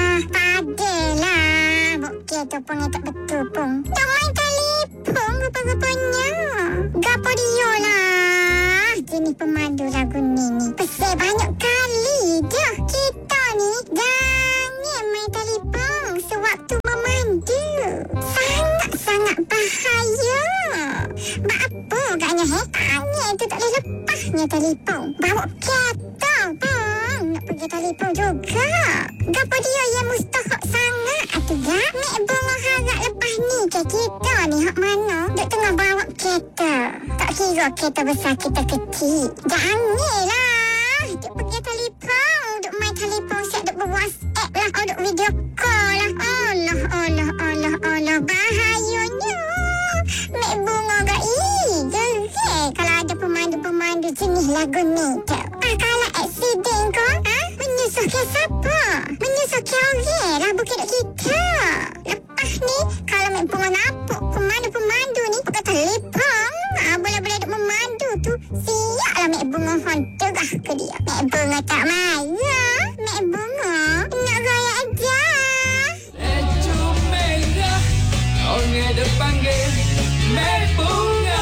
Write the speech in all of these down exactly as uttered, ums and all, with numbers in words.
Adalah. Bukti tu pun tak betul pun. Tak main telefon rupa-rupanya. Gapo dia lah. Jenis pemandu lagu ni ni. Pesel banyak kali dah. Kita ni jangan main telefon sewaktu memandu. Sangat-sangat bahaya. Apa agaknya he? Tangan tu tak boleh lepasnya telefon. Bawa kereta pun nak pergi telefon juga. Gapo dia yang mustahak sangat tu gak? Mek bunga harap lepas ni ke kita ni hak mana? Duk tengah bawa kereta. Tak kira kereta besar kita kecil. Janganlah. Duk pergi telefon. Duk main telefon siap duk ber-WhatsApp lah. Oh duk video call lah. Allah, Allah, Allah, Allah. Bahayanya. Mek bunga gak gerak kalau ada pemandu-pemandu jenis lagu ni tu. Ah, kalau aksiden kau, ah, menyusahkan siapa? Menyusahkan orang lah, bukan kita. Lepas ni, kalau Mek bunga nampak pemandu-pemandu ni pakai telefon, ah, boleh-boleh duk memandu tu, siaplah Mek bunga hantarah ke dia. Mek bunga tak marah. Mek bunga nak raya aja. Lecu merah, orang ada panggil Mek bunga.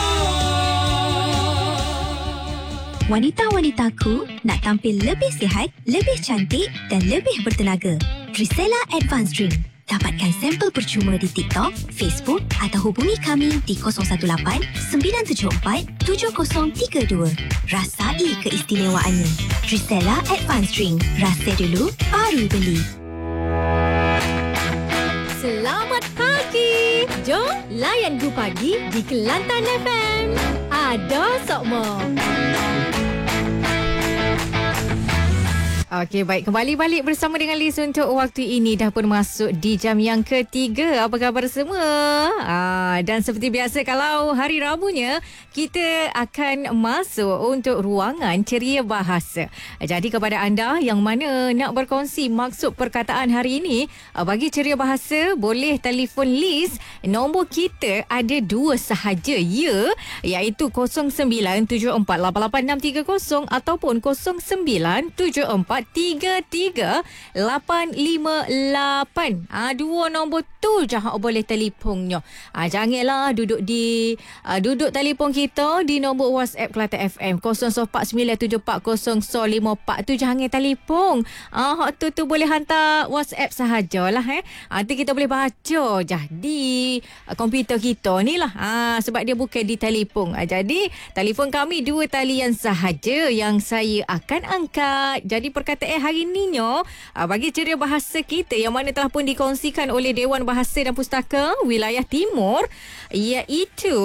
Wanita-wanitaku nak tampil lebih sihat, lebih cantik dan lebih bertenaga. Trisela Advanced Drink. Dapatkan sampel percuma di TikTok, Facebook atau hubungi kami di kosong satu lapan sembilan tujuh empat tujuh kosong tiga dua. Rasai keistimewaannya. Trisela Advanced Drink. Rasa dulu, baru beli. Selamat pagi. Jom layan Gu Pagi di Kelantan F M. Ada Sokmo. Okey, baik. Kembali balik bersama dengan Liz untuk waktu ini. Dah pun masuk di jam yang ketiga. Apa khabar semua? Aa, dan seperti biasa, kalau hari Rabunya, kita akan masuk untuk ruangan ceria bahasa. Jadi kepada anda yang mana nak berkongsi maksud perkataan hari ini, bagi ceria bahasa, boleh telefon Liz. Nombor kita ada dua sahaja, ya, iaitu kosong sembilan tujuh empat lapan lapan enam tiga kosong ataupun kosong sembilan tujuh empat tiga tiga lapan lima lapan. Ah, dua nombor tu je hak boleh telefonnya. Ah, janganlah duduk di ah, duduk telefon kita di nombor WhatsApp Kelantan F M kosong empat sembilan tujuh empat kosong lima empat tu, jangan telefon. Ah, hak tu tu boleh hantar WhatsApp sahajalah eh. Ah, nanti kita boleh baca je di ah, komputer kita ni lah. Ah, sebab dia bukan di telefon. Ah, jadi telefon kami dua talian sahaja yang saya akan angkat. Jadi perkataan hari ni nyo, bagi ceria bahasa kita yang mana telah pun dikongsikan oleh Dewan Bahasa dan Pustaka Wilayah Timur, iaitu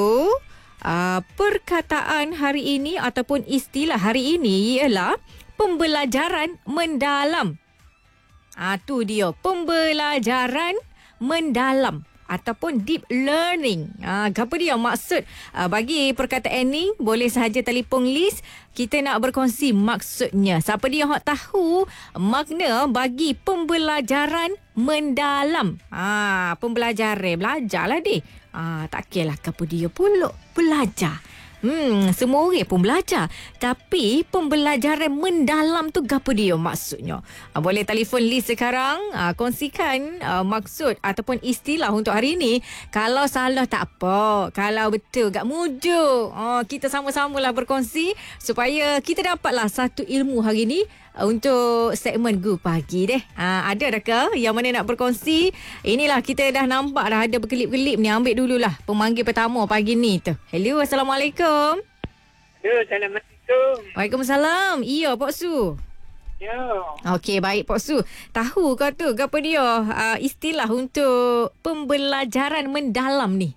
uh, perkataan hari ini ataupun istilah hari ini ialah pembelajaran mendalam. Ah, tu dia, pembelajaran mendalam ataupun deep learning. Ah, apa dia maksud? Ah, bagi perkataan ni, boleh sahaja telefon Liz. Kita nak berkongsi maksudnya. Siapa dia yang tahu makna bagi pembelajaran mendalam? Ah, pembelajaran, belajarlah deh. Ah, tak kira lah apa dia pula. Belajar. Hmm, semua orang pun belajar. Tapi pembelajaran mendalam tu apa dia maksudnya? Uh, boleh telefon Liz sekarang. Uh, kongsikan uh, maksud ataupun istilah untuk hari ini. Kalau salah tak apa. Kalau betul gak mujuk. Uh, kita sama-samalah berkongsi supaya kita dapatlah satu ilmu hari ini. Untuk segmen Gu Pagi deh. Ha, ada dah ke yang mana nak berkongsi? Inilah, kita dah nampak dah ada berkelip-kelip ni. Ambil dululah pemanggil pertama pagi ni tu. Hello, Assalamualaikum. Ya, Assalamualaikum. Waalaikumsalam. Iya, Pak Su. Ya. Okey, baik Pak Su. Tahu kau tu apa dia uh, istilah untuk pembelajaran mendalam ni?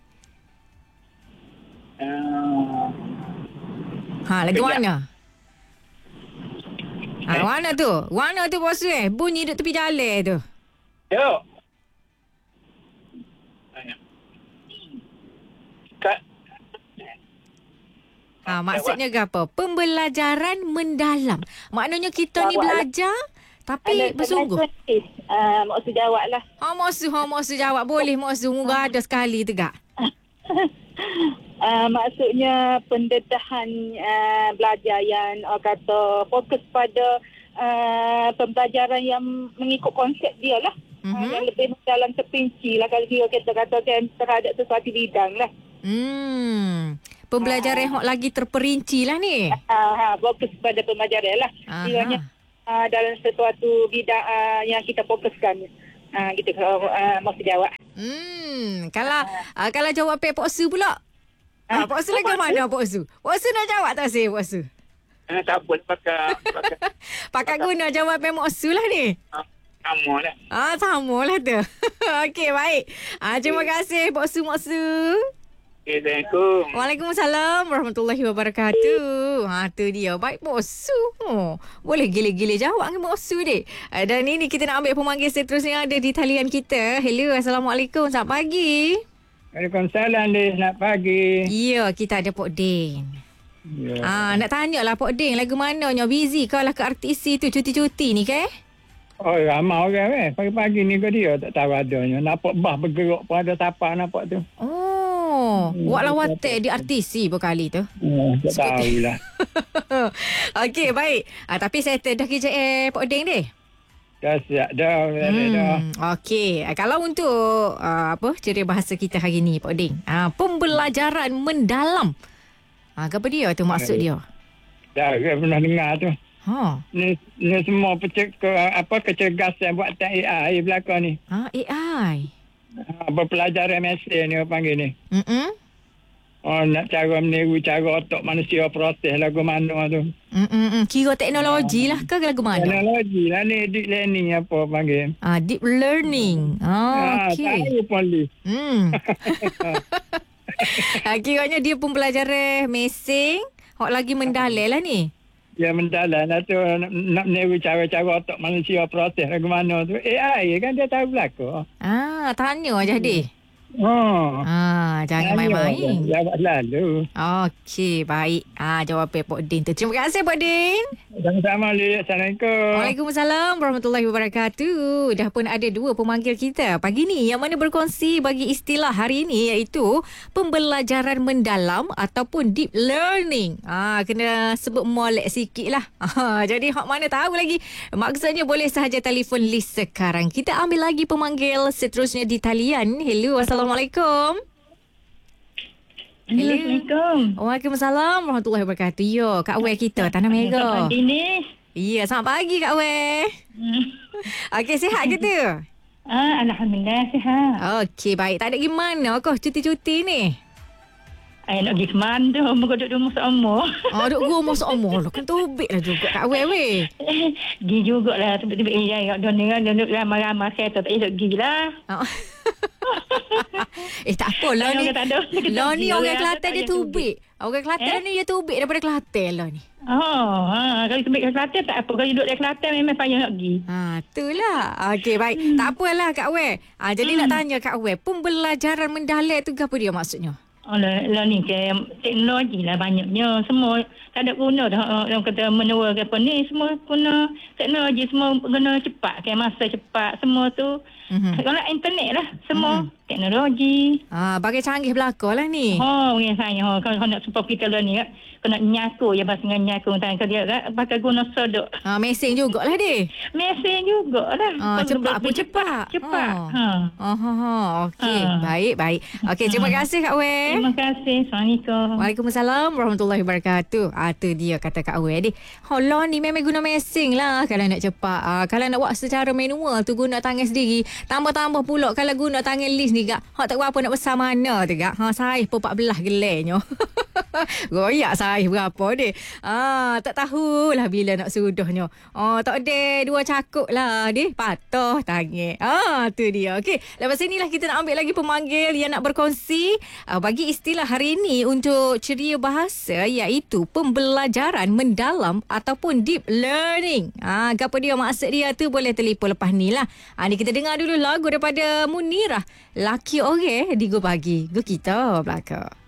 Uh, ha, lagi Sekejap. mana? Ha, mana tu? Mana tu Pak Su eh? Bunyi duk tepi jalan tu. Ya. Kat. Ha, maksudnya ke apa? Pembelajaran mendalam. Maknanya kita ni belajar tapi bersungguh. Uh, maksud jawab lah. Ha, maksud, ha, maksud jawab. Boleh maksud. Muka ada sekali tu gak? Uh, maksudnya pendedahan uh, belajar yang uh, kata fokus pada uh, pembelajaran yang mengikut konsep dia lah. Mm-hmm. Uh, yang lebih dalam terperinci lah kalau kita katakan terhadap sesuatu bidang lah. Hmm. Pembelajaran yang lagi terperinci lah ni. Ha, ha, fokus pada pembelajaran lah. Kiranya uh, dalam sesuatu bidang uh, yang kita fokuskan. Uh, gitu kalau uh, maksud jawab. Hmm. Kalau uh, kalau jawab Pak Su pula. Ah, Pak Su lagi mana Pak Su? Pak Su nak jawab tak saya Pak Su? Eh, tak boleh pakai. Pakai, Pakai guna jawab Pak Su lah ni. ah, sama lah. Ah, sama lah tu. Okey, baik. Ah, terima kasih Pak Su, Mak Su. Okay, Assalamualaikum. Waalaikumsalam warahmatullahi wabarakatuh. Ha, tu dia. Baik, Pak Su. Oh, boleh gila-gila jawab dengan Pak Su dek. Uh, dan ini kita nak ambil pemanggil seterusnya yang ada di talian kita. Hello, Assalamualaikum. Selamat pagi. Waalaikumsalam, Liz. Selamat pagi. Ya, kita ada Pak Din. Ya. Ah, nak tanya lah Pak Din, lagu mananya? Busy kau lah ke R T C tu cuti-cuti ni ke? Oh, ramai orang eh. Pagi-pagi ni ke dia tak tahu adanya. Nampak bah bergerak pun ada tapak nampak tu. Oh, hmm, buat lawatan di R T C berkali tu. Hmm, tak tahulah. Okey, baik. Ah, tapi saya dah kerja eh Pak Din deh. Dah siap dah. Hmm. dah. Okey, ah, kalau untuk ah, apa ceria bahasa kita hari ni Pak Din. Ah, pembelajaran mendalam. Ah, apa dia tu maksud dia? Dah saya pernah dengar tu. Ha. Ni, ni semua pecek ke, apa kecergasan buatan A I belakang ni. Ah, A I. Ha, berpelajaran mesin ni orang panggil ni. Mm-mm. Oh, nak cara meniru cara otak manusia proses lagu mana tu. Mm-mm. Kira teknologi lah ke lagu mana? Teknologi lah ni, deep learning apa panggil. Ah, deep learning. Ah, okey. Ha, tahu pun Liz. Hmm. ah, kiranya dia pembelajaran mesin. Hok lagi mendalam lah ni. Ya mendalam lah tu nak, nak meniru cara-cara otak manusia proses lagu mana tu. A I kan dia tahu belakang. Ah, tanya aja deh. Oh. Ah, jangan main-main. Jawab lalu. Okey, baik. Ah, jawab Pak Din tu. Terima kasih Pak Din. Sama-sama Liz. Assalamualaikum. Waalaikumsalam warahmatullahi wabarakatuh. Dah pun ada dua pemanggil kita pagi ni yang mana berkongsi bagi istilah hari ini iaitu pembelajaran mendalam ataupun deep learning. Ah, kena sebut molek sikit lah. Ah, jadi hak mana tahu lagi. Maksudnya boleh sahaja telefon list sekarang. Kita ambil lagi pemanggil seterusnya di talian. Hello, Assalamualaikum. Assalamualaikum. Waalaikumsalam warahmatullahi wabarakatuh. Yo, Kak Wei kita Tanah Merah. Pagi ni. Ya, selamat pagi Kak Wei. Okey, sihat ke tu? Ah, Alhamdulillah sihat. Okey, baik. Tak ada gimana kau cuti-cuti ni? Ay, nak pergi ke mana tu? Muka duduk rumah seumur. Oh, duduk rumah seumur. Kan tubik lah juga Kak Wei weh. Pergi jugalah. Tiba-tiba iya. Dia duduk ramai-ramai kereta. Tak payah pergi lah. Oh. eh, tak apa lah ni. Lah ni orang Kelantan dia tubik. Orang Kelantan Eh? ni dia tubik daripada Kelantan lah ni. Oh, ha, kalau tubik ke Kelantan tak apa. Kalau duduk di Kelantan memang payah nak pergi. Ha, itulah. Okey, baik. Hmm. Tak apalah Kak Wei. Ha, jadi hmm. nak tanya Kak Wei, pembelajaran mendalam tu apa dia maksudnya? Oh, lah, lah ni ke teknologi lah banyaknya. Semua tak ada guna dah. Orang kata menua ke apa ni. Semua guna teknologi. Semua guna cepat. Ke masa cepat. Semua tu. Mm-hmm. Kalau internet lah. Semua mm-hmm. teknologi. Ah, bagai canggih belakang lah ni. Oh, yang saya. Oh, kalau nak support kita lah ni. Kau nak nyaku je bahasa dengan nyaku. Kalau dia pakai guna sodok. Ah, mesin jugalah deh. Mesin jugalah. Ah, cepat pun cepat. Cepat. Oh. Ha. Oh, oh, oh. Okey, Ha. baik, baik. Okey, terima kasih Kak Wei. Terima kasih. Assalamualaikum. Waalaikumsalam warahmatullahi wabarakatuh. Ah, tu dia kata Kak Wei ni. Holah ni memang guna mesin lah kalau nak cepat. Ah, kalau nak buat secara manual tu guna tangan sendiri. Tambah-tambah pula kalau guna tangan list ni Kak. Hak tak berapa nak besar mana tu Kak. Ha, saiz pun empat belas gelarnya. Royak saiz berapa dia. Ah, tak tahulah bila nak sudahnya. Oh, tak ada dua cakuk lah dia. Patah tangan. Ah, tu dia. Okey, lepas inilah kita nak ambil lagi pemanggil yang nak berkongsi uh, bagi istilah hari ini untuk ceria bahasa iaitu pembelajaran mendalam ataupun deep learning. Ah, apa dia maksud dia tu boleh telefon lepas ni lah. Ah, ni kita dengar dulu lagu daripada Munirah. Laki orang di Go Pagi. Go kita belakang.